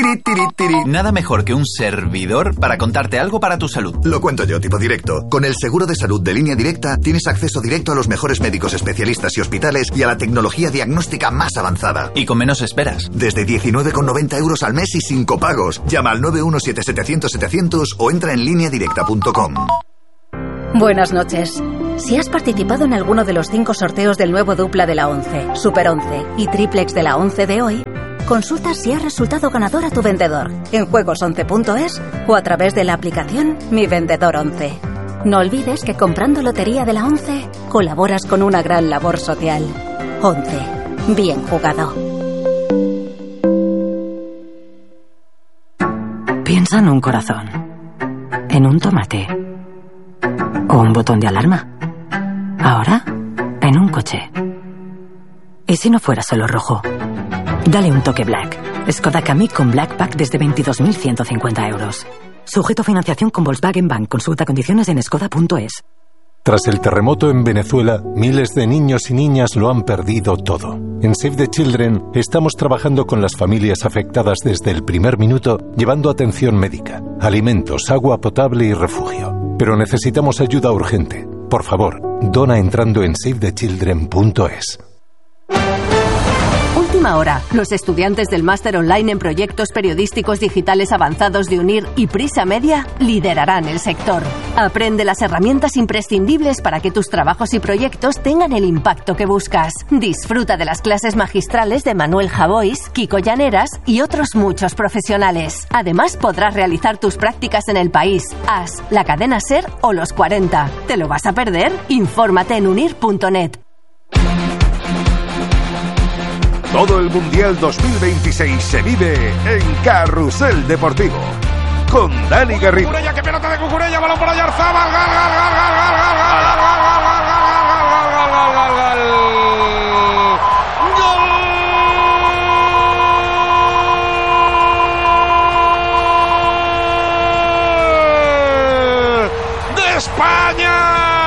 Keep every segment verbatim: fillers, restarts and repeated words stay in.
Tiri, tiri, tiri. Nada mejor que un servidor para contarte algo para tu salud. Lo cuento yo, tipo directo. Con el seguro de salud de Línea Directa tienes acceso directo a los mejores médicos especialistas y hospitales y a la tecnología diagnóstica más avanzada. Y con menos esperas. Desde diecinueve con noventa euros al mes y sin copagos. Llama al nueve uno siete siete cero cero siete cero cero o entra en línea directa punto com. Buenas noches. Si has participado en alguno de los cinco sorteos del nuevo dupla de la once, Super once y Triplex de la once de hoy, consulta si has resultado ganador a tu vendedor en juegos once punto es o a través de la aplicación Mi Vendedor once. No olvides que comprando Lotería de la once colaboras con una gran labor social. once. Bien jugado. Piensa en un corazón, en un tomate o un botón de alarma. Ahora, en un coche. ¿Y si no fuera solo rojo? Dale un toque Black. Skoda Kamiq con Black Pack desde veintidós mil ciento cincuenta euros. Sujeto a financiación con Volkswagen Bank. Consulta condiciones en skoda punto es. Tras el terremoto en Venezuela, miles de niños y niñas lo han perdido todo. En Save the Children estamos trabajando con las familias afectadas desde el primer minuto, llevando atención médica, alimentos, agua potable y refugio. Pero necesitamos ayuda urgente. Por favor, dona entrando en save the children punto es. Última hora. Los estudiantes del máster online en proyectos periodísticos digitales avanzados de UNIR y Prisa Media liderarán el sector. Aprende las herramientas imprescindibles para que tus trabajos y proyectos tengan el impacto que buscas. Disfruta de las clases magistrales de Manuel Javois, Kiko Llaneras y otros muchos profesionales. Además, podrás realizar tus prácticas en el país, A S, la cadena SER o los cuarenta. ¿Te lo vas a perder? Infórmate en unir punto net. Todo el Mundial dos mil veintiséis se vive en Carrusel Deportivo con Dani Garrido. Cucurella, que pelota de Cucurella, balón por Oyarzabal, gol, gol, gol, gol, gol, gol, gol, gol, gol, gol, gol de España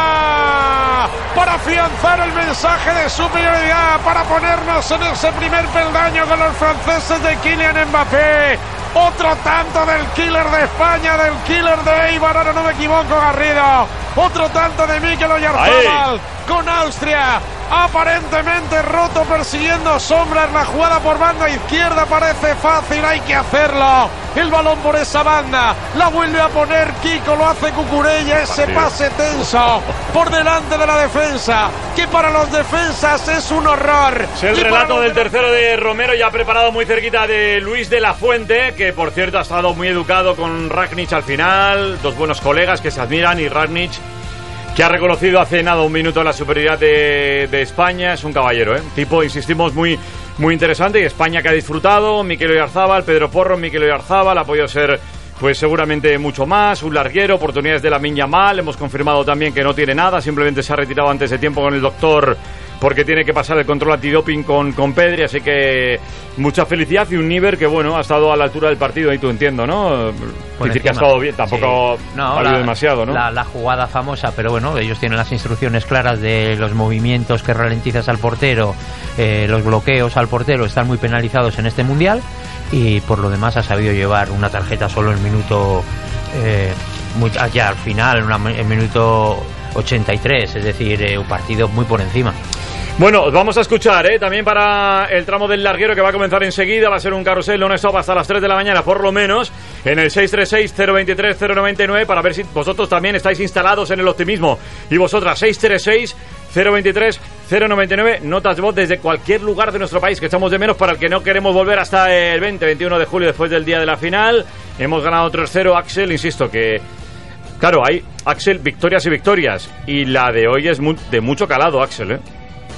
para afianzar el mensaje de superioridad, para ponernos en ese primer peldaño con los franceses de Kylian Mbappé. Otro tanto del killer de España, del killer de Eibar, ahora no me equivoco, Garrido. Otro tanto de Mikel Oyarzabal con Austria. Aparentemente roto, persiguiendo sombras. La jugada por banda izquierda parece fácil, hay que hacerlo. El balón por esa banda, la vuelve a poner Kiko, lo hace Cucurella. Ese pase tenso por delante de la defensa, que para los defensas es un horror. Es el relato del tercero de Romero, ya preparado muy cerquita de Luis de la Fuente, que por cierto ha estado muy educado con Rakitic al final. Dos buenos colegas que se admiran, y Rakitic, que ha reconocido hace nada un minuto la superioridad de, de España. Es un caballero, ¿eh? Tipo, insistimos, muy, muy interesante. Y España que ha disfrutado, Mikel Oyarzabal, Pedro Porro, Mikel Oyarzabal, ha podido ser pues seguramente mucho más, un larguero, oportunidades de Lamine Yamal. Hemos confirmado también que no tiene nada, simplemente se ha retirado antes de tiempo con el doctor porque tiene que pasar el control antidoping con, con Pedri, así que mucha felicidad y un Níver que, bueno, ha estado a la altura del partido, y tú entiendo, ¿no? Por decir encima, que ha estado bien, tampoco sí. no, ha habido la, demasiado, ¿no? La, la jugada famosa, pero bueno, ellos tienen las instrucciones claras de los movimientos que ralentizas al portero, eh, los bloqueos al portero están muy penalizados en este Mundial, y por lo demás ha sabido llevar una tarjeta solo en minuto, eh, muy, ya al final, en el minuto ochenta y tres, es decir, eh, un partido muy por encima. Bueno, vamos a escuchar, ¿eh? También para el tramo del larguero, que va a comenzar enseguida. Va a ser un carrusel non-stop hasta las tres de la mañana, por lo menos, en el seis tres seis, cero dos tres, cero nueve nueve, para ver si vosotros también estáis instalados en el optimismo. Y vosotras, seis tres seis, cero dos tres, cero nueve nueve, notas de voz desde cualquier lugar de nuestro país, que echamos de menos para el que no queremos volver hasta el veinte, veintiuno de julio, después del día de la final. Hemos ganado tres cero, Axel, insisto que... Claro, hay, Axel, victorias y victorias, y la de hoy es mu- de mucho calado, Axel, ¿eh?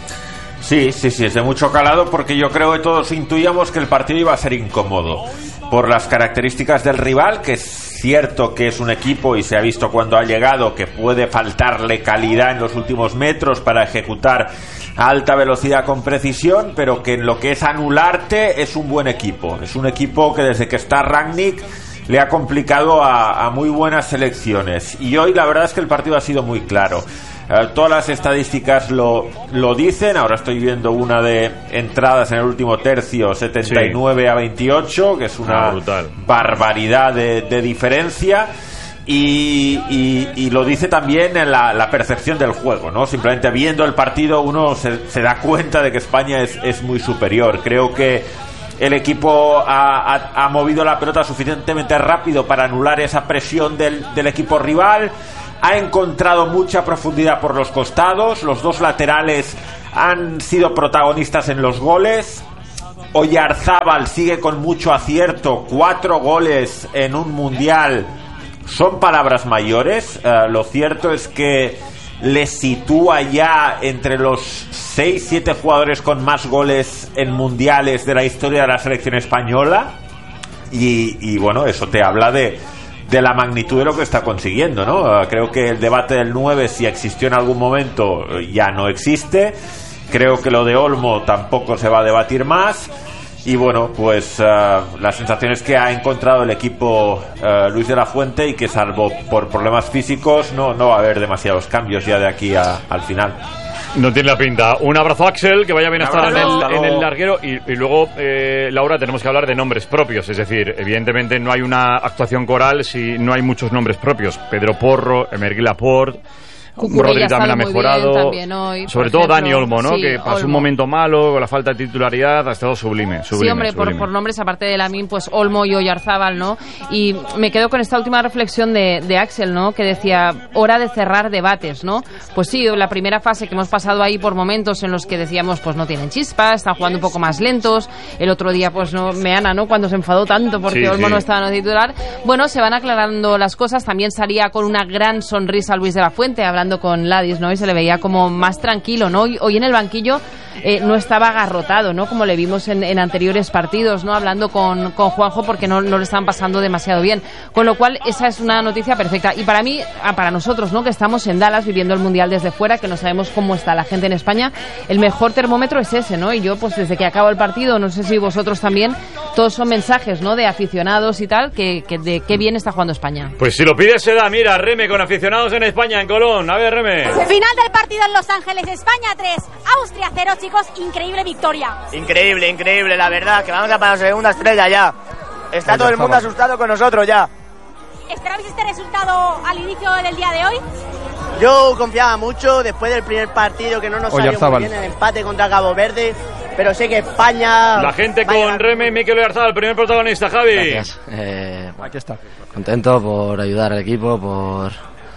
Sí, sí, sí, es de mucho calado, porque yo creo que todos intuíamos que el partido iba a ser incómodo por las características del rival, que es cierto que es un equipo, y se ha visto cuando ha llegado, que puede faltarle calidad en los últimos metros para ejecutar a alta velocidad con precisión, pero que en lo que es anularte es un buen equipo. Es un equipo que desde que está Rangnick le ha complicado a, a muy buenas selecciones, y hoy la verdad es que el partido ha sido muy claro. Eh, todas las estadísticas lo, lo dicen. Ahora estoy viendo una de entradas en el último tercio, setenta y nueve a veintiocho, que es una ah, brutal. barbaridad de, de diferencia. Y, y, y lo dice también en la, la percepción del juego, ¿no? Simplemente viendo el partido uno se, se da cuenta de que España es, es muy superior. Creo que el equipo ha, ha, ha movido la pelota suficientemente rápido para anular esa presión del, del equipo rival. Ha encontrado mucha profundidad por los costados. Los dos laterales han sido protagonistas en los goles. Oyarzábal sigue con mucho acierto. Cuatro goles en un mundial son palabras mayores. Uh, lo cierto es que le sitúa ya entre los seis siete jugadores con más goles en mundiales de la historia de la selección española. Y, y bueno, eso te habla de, de la magnitud de lo que está consiguiendo, ¿no? Uh, creo que el debate del nueve, si existió en algún momento, ya no existe. Creo que lo de Olmo tampoco se va a debatir más. Y bueno, pues uh, la sensación es que ha encontrado el equipo uh, Luis de la Fuente, y que salvo por problemas físicos no, no va a haber demasiados cambios ya de aquí a, al final. No tiene la pinta. Un abrazo, Axel, que vaya bien a estar en abrazo, el, en el larguero. Y, y luego, eh, Laura, tenemos que hablar de nombres propios. Es decir, evidentemente no hay una actuación coral si no hay muchos nombres propios. Pedro Porro, Emergui Laporte, Rodri también ha mejorado, bien, también hoy, sobre todo ejemplo, Dani Olmo, ¿no? Sí, que pasó Olmo. un momento malo con la falta de titularidad, ha estado sublime, sublime sí, hombre, sublime. Por, por nombres, aparte de Lamine, pues Olmo y Oyarzábal, ¿no? Y me quedo con esta última reflexión de, de Axel, ¿no? Que decía, hora de cerrar debates, ¿no? Pues sí, la primera fase que hemos pasado ahí por momentos en los que decíamos, pues no tienen chispa, están jugando un poco más lentos. El otro día, pues no, Meana, ¿no? Cuando se enfadó tanto porque sí, Olmo sí. no estaba en titular. Bueno, se van aclarando las cosas. También salía con una gran sonrisa Luis de la Fuente, hablando con Ladis, ¿no? Y se le veía como más tranquilo, ¿no? Hoy, hoy en el banquillo eh, no estaba agarrotado, ¿no? Como le vimos en, en anteriores partidos, ¿no? Hablando con, con Juanjo, porque no, no le estaban pasando demasiado bien. Con lo cual, esa es una noticia perfecta. Y para mí, para nosotros, ¿no? Que estamos en Dallas viviendo el Mundial desde fuera, que no sabemos cómo está la gente en España, el mejor termómetro es ese, ¿no? Y yo, pues desde que acabo el partido, no sé si vosotros también, todos son mensajes, ¿no? De aficionados y tal, que, que de qué bien está jugando España. Pues si lo pides se da. Mira, Reme, con aficionados en España, en Colón. A ver, Reme. Final del partido en Los Ángeles, España tres, Austria cero, chicos, increíble victoria. Increíble, increíble, la verdad, que vamos a para la segunda estrella ya. Está todo el mundo asustado con nosotros ya. ¿Esperabais este resultado al inicio del día de hoy? Yo confiaba mucho después del primer partido, que no nos salió muy bien el empate contra Cabo Verde, pero sé que España... La gente con Reme y Mikel Oyarzabal, el primer protagonista, Javi. Gracias. Eh, Aquí está. Contento por ayudar al equipo, por...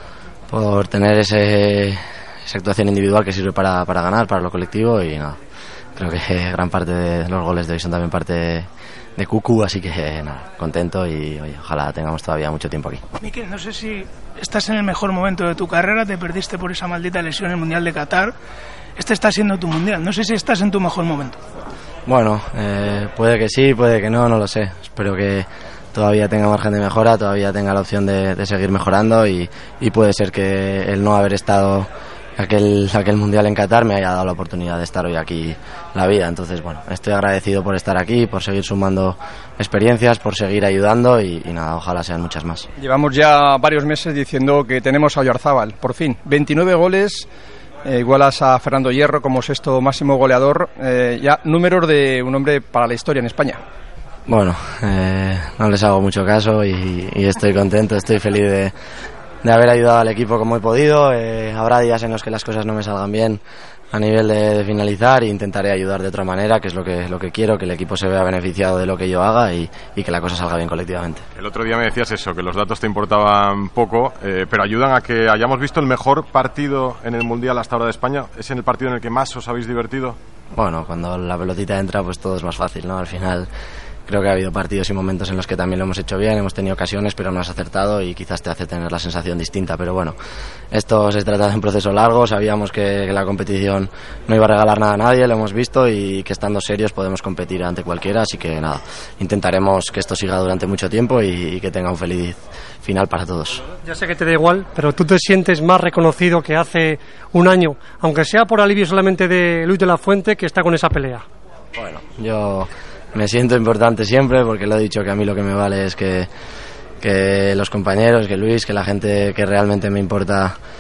por tener ese, esa actuación individual que sirve para, para ganar, para lo colectivo, y nada, creo que gran parte de los goles de hoy son también parte de Cucu, así que nada, contento y oye, ojalá tengamos todavía mucho tiempo aquí. Mikel, no sé si estás en el mejor momento de tu carrera, te perdiste por esa maldita lesión en el Mundial de Qatar, este está siendo tu Mundial, no sé si estás en tu mejor momento. Bueno, eh, puede que sí, puede que no, no lo sé, espero que todavía tenga margen de mejora, todavía tenga la opción de, de seguir mejorando, y, y puede ser que el no haber estado aquel, aquel mundial en Qatar me haya dado la oportunidad de estar hoy aquí la vida. Entonces, bueno, estoy agradecido por estar aquí, por seguir sumando experiencias, por seguir ayudando, y, y nada, ojalá sean muchas más. Llevamos ya varios meses diciendo que tenemos a Oyarzábal, por fin, veintinueve goles, eh, igualas a Fernando Hierro como sexto máximo goleador, eh, ya números de un hombre para la historia en España. Bueno, eh, no les hago mucho caso y, y estoy contento, estoy feliz de, de haber ayudado al equipo como he podido. Eh, habrá días en los que las cosas no me salgan bien a nivel de, de finalizar, e intentaré ayudar de otra manera, que es lo que, lo que quiero, que el equipo se vea beneficiado de lo que yo haga y, y que la cosa salga bien colectivamente. El otro día me decías eso, que los datos te importaban poco, eh, pero ayudan a que hayamos visto el mejor partido en el Mundial hasta ahora de España. ¿Es en el partido en el que más os habéis divertido? Bueno, cuando la pelotita entra, pues todo es más fácil, ¿no? Al final... creo que ha habido partidos y momentos en los que también lo hemos hecho bien, hemos tenido ocasiones, pero no has acertado y quizás te hace tener la sensación distinta. Pero bueno, esto se trata de un proceso largo, sabíamos que, que la competición no iba a regalar nada a nadie, lo hemos visto, y que estando serios podemos competir ante cualquiera, así que nada, intentaremos que esto siga durante mucho tiempo y, y que tenga un feliz final para todos. Ya sé que te da igual, pero tú te sientes más reconocido que hace un año, aunque sea por alivio solamente de Luis de la Fuente, que está con esa pelea. Bueno, yo... me siento importante siempre, porque lo he dicho, que a mí lo que me vale es que, que los compañeros, que Luis, que la gente que realmente me importa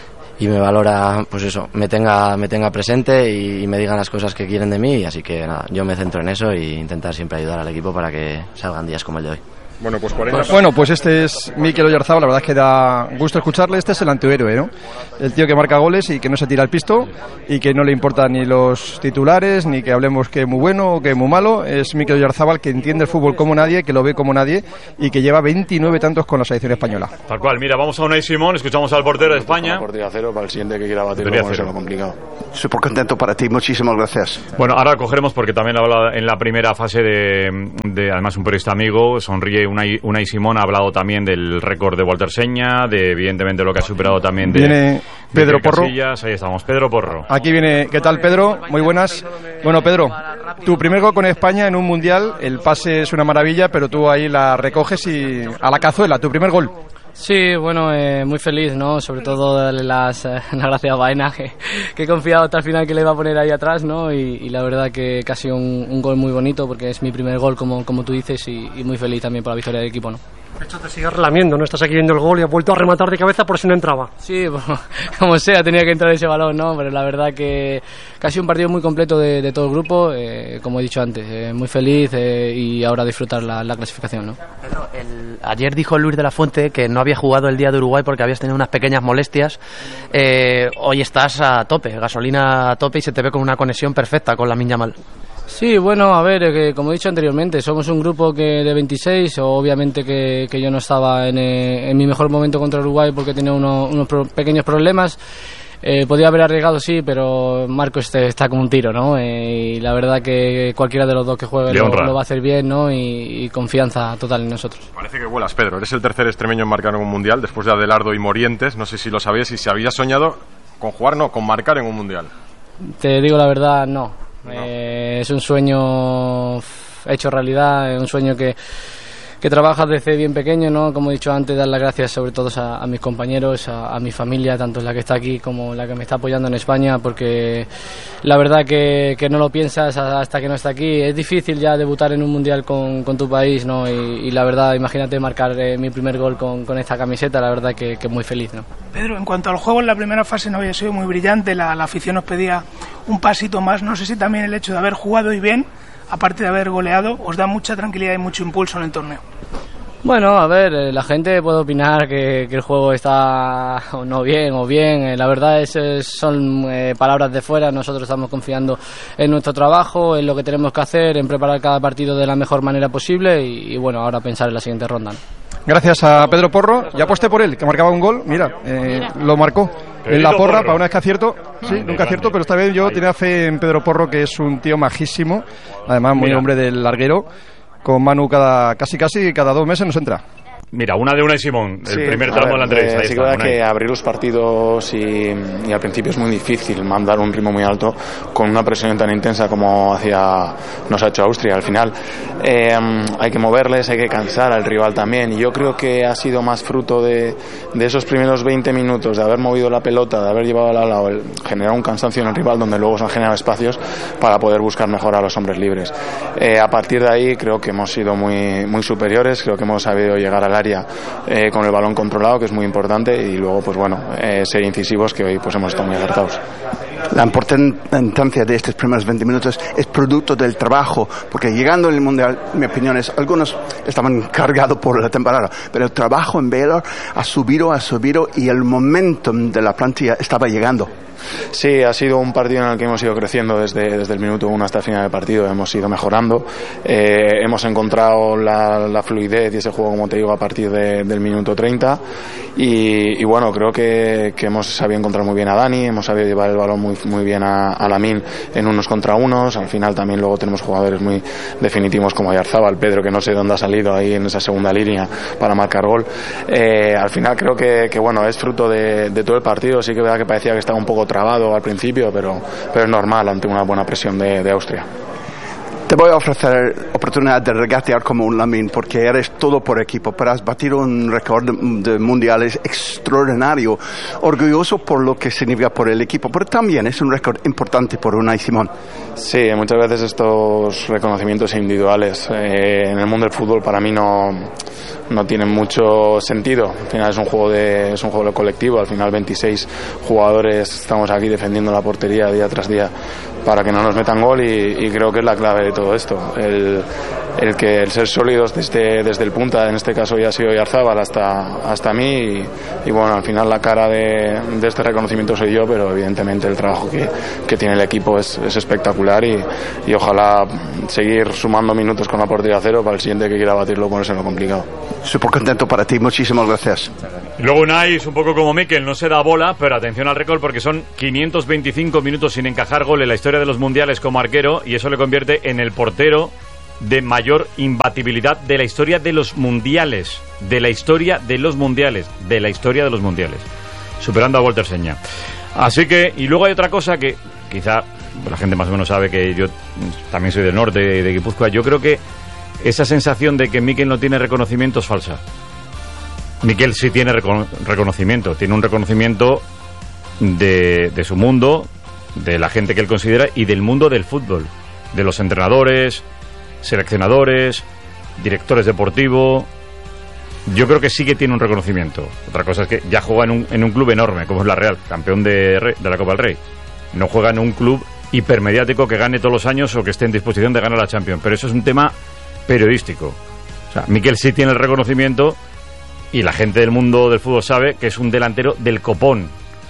y me valora, pues eso, me tenga, me tenga presente y, y me digan las cosas que quieren de mí, y así que nada, yo me centro en eso e intentar siempre ayudar al equipo para que salgan días como el de hoy. Bueno, pues cuarenta... Pues, bueno, pues este es Mikel Oyarzabal, la verdad es que da gusto escucharle. Este es el antihéroe, ¿no? El tío que marca goles y que no se tira al pisto y que no le importan ni los titulares, ni que hablemos que es muy bueno o que es muy malo. Es Mikel Oyarzabal, que entiende el fútbol como nadie, que lo ve como nadie y que lleva veintinueve tantos con la selección española. Tal cual, mira, vamos a Unai Simón, escuchamos al portero de España. Portero a cero para el siguiente que quiera batirlo, como eso lo complicado. Súper contento para ti, muchísimas gracias. Bueno, ahora cogeremos, porque también habla en la primera fase de, de además un periodista amigo, sonríe Unai, Unai Simón, ha hablado también del récord de Walter Seña, de evidentemente lo que ha superado también de, viene Pedro de Porro. Ahí estamos, Pedro Porro. Aquí viene, ¿qué tal, Pedro? Muy buenas. Bueno, Pedro, tu primer gol con España en un mundial, el pase es una maravilla, pero tú ahí la recoges y a la cazuela, tu primer gol. Sí, bueno, eh, muy feliz, ¿no? Sobre todo darle las, eh, las gracias a Baena, que, que he confiado hasta el final que le iba a poner ahí atrás, ¿no? Y, y la verdad que, que ha sido un, un gol muy bonito, porque es mi primer gol, como, como tú dices, y, y muy feliz también por la victoria del equipo, ¿no? De hecho, te sigues relamiendo, ¿no? Estás aquí viendo el gol y has vuelto a rematar de cabeza por si no entraba. Sí, bueno, como sea, tenía que entrar ese balón, ¿no? Pero la verdad que, que ha sido un partido muy completo de, de todo el grupo, eh, como he dicho antes, eh, muy feliz eh, y ahora disfrutar la, la clasificación, ¿no? Pedro, el, ayer dijo Luis de la Fuente que no había jugado el día de Uruguay porque habías tenido unas pequeñas molestias. Eh, hoy estás a tope, gasolina a tope, y se te ve con una conexión perfecta con Lamine Yamal. Sí, bueno, a ver, eh, como he dicho anteriormente, somos un grupo que de veintiséis, obviamente que, que yo no estaba en, eh, en mi mejor momento contra Uruguay porque tenía uno, unos pro, pequeños problemas. Eh, podía haber arriesgado, sí, pero Marco este está como un tiro, ¿no? Eh, y la verdad que cualquiera de los dos que juegue lo, lo va a hacer bien, ¿no? Y, y confianza total en nosotros. Parece que vuelas, Pedro. Eres el tercer extremeño en marcar en un mundial, después de Adelardo y Morientes. No sé si lo sabías y si habías soñado con jugar, no, con marcar en un mundial. Te digo la verdad, no. No. Eh, es un sueño hecho realidad, es un sueño que, que trabajas desde bien pequeño, ¿no? Como he dicho antes, dar las gracias sobre todo a, a mis compañeros, a, a mi familia, tanto la que está aquí como la que me está apoyando en España, porque la verdad que, que no lo piensas hasta que no está aquí. Es difícil ya debutar en un mundial con, con tu país, ¿no? Y, y la verdad, imagínate marcar eh, mi primer gol con, con esta camiseta, la verdad que, que muy feliz, ¿no? Pedro, en cuanto al juego, en la primera fase no había sido muy brillante, la, la afición nos pedía un pasito más. No sé si también el hecho de haber jugado y bien, aparte de haber goleado, os da mucha tranquilidad y mucho impulso en el torneo. Bueno, a ver, eh, la gente puede opinar que, que el juego está o no bien o bien. Eh, la verdad es, es son eh, palabras de fuera. Nosotros estamos confiando en nuestro trabajo, en lo que tenemos que hacer, en preparar cada partido de la mejor manera posible y, y bueno, ahora pensar en la siguiente ronda, ¿no? Gracias a Pedro Porro, ya aposté por él, que marcaba un gol, mira, eh, lo marcó en la porra, para una vez que acierto, sí, nunca acierto, pero esta vez yo tenía fe en Pedro Porro, que es un tío majísimo, además muy hombre del larguero, con Manu cada casi casi cada dos meses nos entra. Mira, una de Unai Simón, el sí, primer tramo de la entrevista. Eh, sí que es verdad que abrir los partidos y, y al principio es muy difícil mandar un ritmo muy alto con una presión tan intensa como hacía, nos ha hecho Austria al final. Eh, hay que moverles, hay que cansar al rival también, y yo creo que ha sido más fruto de, de esos primeros veinte minutos, de haber movido la pelota, de haber llevado al ala, el generar un cansancio en el rival donde luego se han generado espacios para poder buscar mejor a los hombres libres. Eh, a partir de ahí creo que hemos sido muy, muy superiores, creo que hemos sabido llegar al área Eh, con el balón controlado, que es muy importante, y luego pues bueno, eh, ser incisivos, que hoy pues hemos estado muy acertados. La importancia de estos primeros veinte minutos es producto del trabajo, porque llegando en el Mundial, mi opinión es, algunos estaban cargados por la temporada, pero el trabajo en Baylor ha subido, ha subido, y el momentum de la plantilla estaba llegando. Sí, ha sido un partido en el que hemos ido creciendo desde, desde el minuto uno hasta el final del partido, hemos ido mejorando, eh, hemos encontrado la, la fluidez y ese juego, como te digo, a partir de, del minuto treinta, y, y bueno, creo que, que hemos sabido encontrar muy bien a Dani, hemos sabido llevar el balón muy, muy bien a, a Lamine en unos contra unos. Al final también luego tenemos jugadores muy definitivos como Oyarzabal, Pedro, que no sé dónde ha salido ahí en esa segunda línea para marcar gol. Eh, al final creo que, que bueno, es fruto de, de todo el partido. Sí que es verdad que parecía que estaba un poco trabado al principio, pero, pero es normal ante una buena presión de, de Austria. Te voy a ofrecer oportunidad de regatear como un Lamine, porque eres todo por equipo, pero has batido un récord de, de mundiales extraordinario, orgulloso por lo que significa por el equipo, pero también es un récord importante por Unai Simón. Sí, muchas veces estos reconocimientos individuales eh, en el mundo del fútbol para mí no... no tienen mucho sentido. Al final es un juego de es un juego colectivo, al final veintiséis jugadores estamos aquí defendiendo la portería día tras día para que no nos metan gol y, y creo que es la clave de todo esto, el, el que el ser sólidos desde, desde el punta, en este caso ya ha sido Oyarzábal hasta, hasta mí y, y bueno, al final la cara de, de este reconocimiento soy yo, pero evidentemente el trabajo que, que tiene el equipo es, es espectacular y, y ojalá seguir sumando minutos con la portería cero para el siguiente que quiera batirlo ponerse en lo complicado. Súper contento para ti, muchísimas gracias. Luego Unai es un poco como Mikel, no se da bola, pero atención al récord porque son quinientos veinticinco minutos sin encajar gol en la historia de los mundiales como arquero y eso le convierte en el portero de mayor imbatibilidad de la historia de los mundiales, de la historia de los mundiales, de la historia de los mundiales, superando a Walter Seña. Así que, y luego hay otra cosa que quizá la gente más o menos sabe que yo también soy del norte, de Guipúzcoa, yo creo que esa sensación de que Mikel no tiene reconocimiento es falsa. Mikel sí tiene recono- reconocimiento, tiene un reconocimiento de, de su mundo, de la gente que él considera y del mundo del fútbol, de los entrenadores, seleccionadores, directores deportivos. Yo creo que sí que tiene un reconocimiento. Otra cosa es que ya juega en un, en un club enorme, como es la Real, campeón de, de la Copa del Rey. No juega en un club hipermediático que gane todos los años o que esté en disposición de ganar la Champions. Pero eso es un tema periodístico. O sea, Mikel sí tiene el reconocimiento y la gente del mundo del fútbol sabe que es un delantero del copón.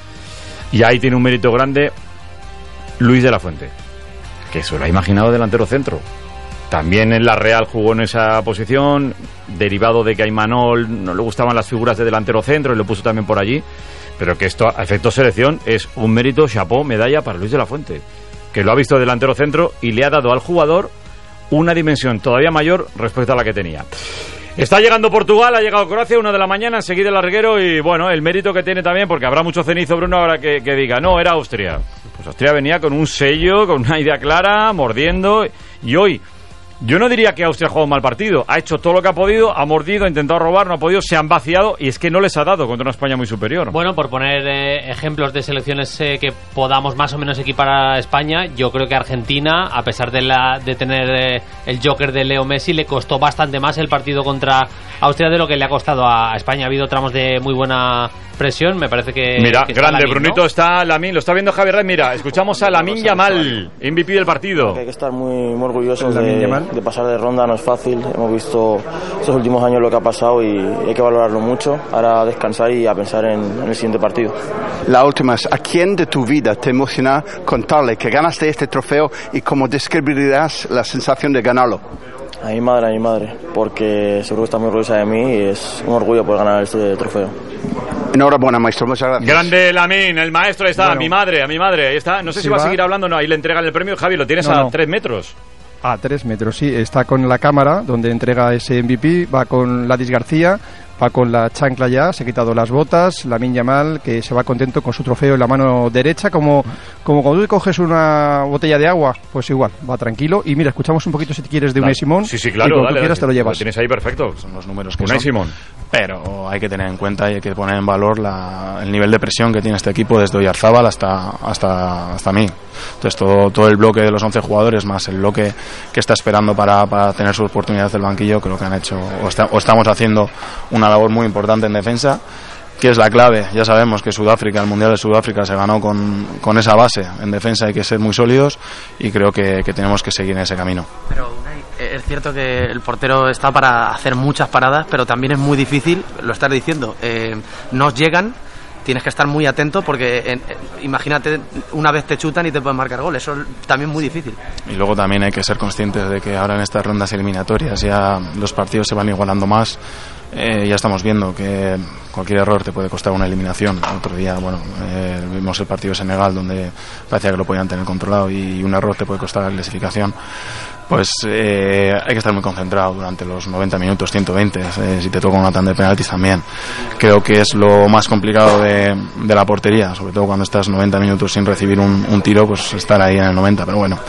Y ahí tiene un mérito grande Luis de la Fuente, que se lo ha imaginado delantero centro. También en la Real jugó en esa posición, derivado de que a Imanol no le gustaban las figuras de delantero centro y lo puso también por allí, pero que esto a efecto selección es un mérito, chapó, medalla para Luis de la Fuente, que lo ha visto delantero centro y le ha dado al jugador una dimensión todavía mayor respecto a la que tenía. Está llegando Portugal, ha llegado Croacia, una de la mañana, enseguida el larguero y bueno, el mérito que tiene también, porque habrá mucho cenizo, Bruno, ahora que, que diga, no, era Austria. Pues Austria venía con un sello, con una idea clara, mordiendo, y hoy, yo no diría que Austria ha jugado un mal partido, ha hecho todo lo que ha podido, ha mordido, ha intentado robar, no ha podido, se han vaciado y es que no les ha dado contra una España muy superior. Bueno, por poner eh, ejemplos de selecciones eh, que podamos más o menos equipar a España, yo creo que Argentina, a pesar de, la, de tener eh, el Joker de Leo Messi, le costó bastante más el partido contra Austria de lo que le ha costado a España. Ha habido tramos de muy buena presión, me parece que... Mira, que grande, Lamin, Brunito, ¿no? Está Lamin, lo está viendo Javier Rey, mira, escuchamos a Lamin Yamal, M V P del partido. Hay que estar muy, muy orgullosos de, de pasar de ronda, no es fácil, hemos visto estos últimos años lo que ha pasado y hay que valorarlo mucho, ahora descansar y a pensar en, en el siguiente partido. La última es, ¿a quién de tu vida te emociona contarle que ganaste este trofeo y cómo describirías la sensación de ganarlo? A mi madre, a mi madre, porque seguro que está muy orgullosa de mí y es un orgullo poder ganar este trofeo. Enhorabuena, maestro, muchas gracias. Grande Lamin, el maestro, ahí está, Bueno, a mi madre, a mi madre, ahí está. No sé si, si va a seguir hablando o no, ahí le entregan el premio, Javi, lo tienes no, a no. tres metros. A tres metros, sí, está con la cámara donde entrega ese M V P, va con Ladis García, va con la chancla ya, se ha quitado las botas, Lamin Yamal, que se va contento con su trofeo en la mano derecha, como, como cuando tú coges una botella de agua, pues igual, va tranquilo. Y mira, escuchamos un poquito si te quieres de Unai Simón. Sí, sí, claro, y cuando dale, tú quieras dale, te lo llevas. Lo tienes ahí perfecto. Son los números que Unai son. Simón. Pero hay que tener en cuenta y hay que poner en valor la, el nivel de presión que tiene este equipo desde Oyarzábal hasta, hasta, hasta mí. Entonces todo, todo el bloque de los once jugadores más el bloque que está esperando para, para tener su oportunidad del banquillo, creo que han hecho o, está, o estamos haciendo una labor muy importante en defensa, que es la clave. Ya sabemos que Sudáfrica, el Mundial de Sudáfrica se ganó con, con esa base. En defensa hay que ser muy sólidos y creo que, que tenemos que seguir en ese camino. Pero Unai, es cierto que el portero está para hacer muchas paradas, pero también es muy difícil, lo estás diciendo, eh, nos llegan, tienes que estar muy atento porque eh, imagínate, una vez te chutan y te pueden marcar goles, eso es también muy difícil. Y luego también hay que ser conscientes de que ahora en estas rondas eliminatorias ya los partidos se van igualando más. Eh, ya estamos viendo que cualquier error te puede costar una eliminación. Otro día, bueno, eh, vimos el partido de Senegal donde parecía que lo podían tener controlado y un error te puede costar la clasificación. Pues eh, hay que estar muy concentrado durante los noventa minutos, ciento veinte, eh, si te toca una tanda de penaltis también. Creo que es lo más complicado de, de la portería, sobre todo cuando estás noventa minutos sin recibir un, un tiro, pues estar ahí en el noventa, pero bueno,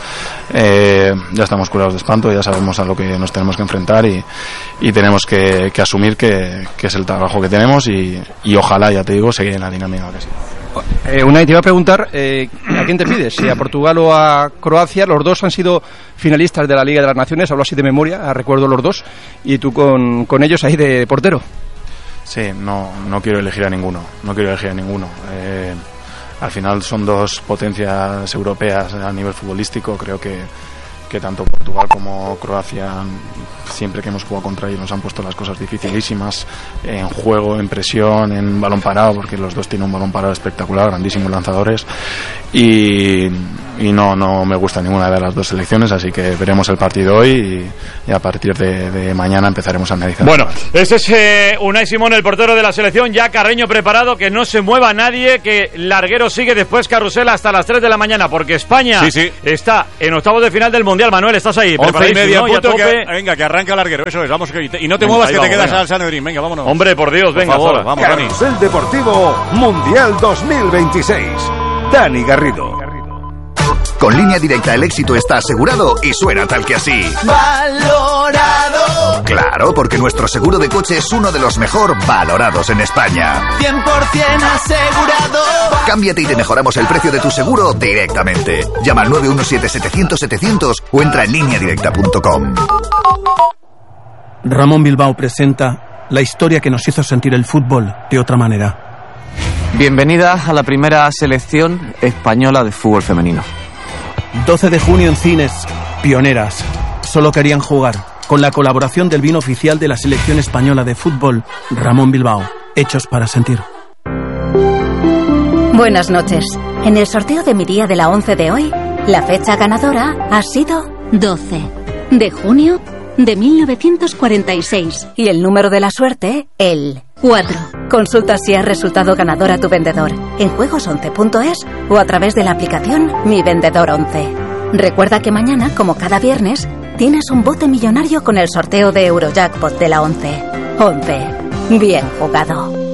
eh, ya estamos curados de espanto, ya sabemos a lo que nos tenemos que enfrentar y, y tenemos que, que asumir que, que es el trabajo que tenemos y, y ojalá, ya te digo, seguir en la dinámica que sí. Eh, Unai, te iba a preguntar, eh, ¿A quién te pides? Si a Portugal o a Croacia. Los dos han sido finalistas de la Liga de las Naciones, hablo así de memoria, recuerdo los dos, y tú con, con ellos ahí de portero. Sí, no, no quiero elegir a ninguno, no quiero elegir a ninguno. Eh, al final son dos potencias europeas a nivel futbolístico, creo que que tanto Portugal como Croacia, siempre que hemos jugado contra ellos, nos han puesto las cosas dificilísimas en juego, en presión, en balón parado, porque los dos tienen un balón parado espectacular, grandísimos lanzadores, y, y no, no me gusta ninguna de las dos selecciones, así que veremos el partido hoy y, y a partir de, de mañana empezaremos a analizar. Bueno, ese es eh, Unai Simón, el portero de la selección, ya Carreño preparado, que no se mueva nadie, que Larguero sigue después Carrusel hasta las tres de la mañana, porque España sí, sí. está en octavos de final del Mundial. Manuel, estás ahí, once y media, ¿no? punto, que, venga, que arranca Larguero, eso es, vamos, que, y no te muevas, que vamos, te quedas venga. al Sanedrín, venga, vámonos. Hombre, por Dios, por venga, favor, vamos, Dani. Carrusel Deportivo Mundial dos mil veintiséis. Dani Garrido. Con Línea Directa el éxito está asegurado y suena tal que así. ¡Valorado! Claro, porque nuestro seguro de coche es uno de los mejor valorados en España. cien por ciento asegurado. Cámbiate y te mejoramos el precio de tu seguro directamente. Llama al nueve uno siete setecientos setecientos o entra en línea directa punto com. Ramón Bilbao presenta la historia que nos hizo sentir el fútbol de otra manera. Bienvenida a la primera selección española de fútbol femenino. doce de junio en cines, Pioneras. Solo querían jugar. Con la colaboración del vino oficial de la selección española de fútbol, Ramón Bilbao. Hechos para sentir. Buenas noches. En el sorteo de mi día de la once de hoy, la fecha ganadora ha sido doce de junio de mil novecientos cuarenta y seis. Y el número de la suerte, el cuatro. Consulta si has resultado ganador a tu vendedor en juegos once punto es o a través de la aplicación Mi Vendedor once. Recuerda que mañana, como cada viernes, tienes un bote millonario con el sorteo de Eurojackpot de la once. once. Bien jugado.